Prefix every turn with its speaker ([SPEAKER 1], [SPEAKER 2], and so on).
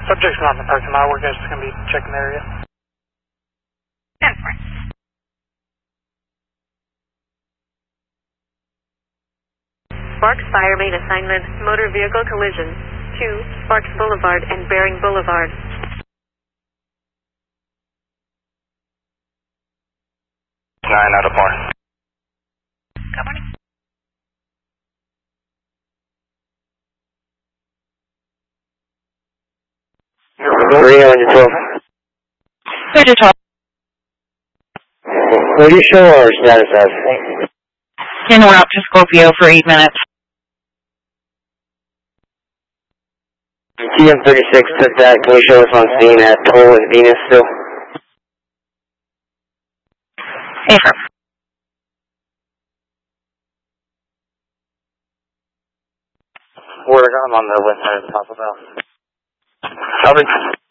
[SPEAKER 1] Subject's not in the parking lot. We're just going to be checking the area.
[SPEAKER 2] 10-4. Sparks Fire made assignment, motor vehicle collision, 2, Sparks Boulevard and Bering Boulevard.
[SPEAKER 3] Out of 4.
[SPEAKER 2] Good morning.
[SPEAKER 3] Three on your 12.
[SPEAKER 2] Roger 12.
[SPEAKER 3] What do you show our status as?
[SPEAKER 2] And we're up to Scorpio for 8 minutes.
[SPEAKER 3] TM36 took that. Can you show us on scene at Toll and Venus still?
[SPEAKER 2] Affirm.
[SPEAKER 3] Word, I'm on the west side of Taco Bell. Coverage.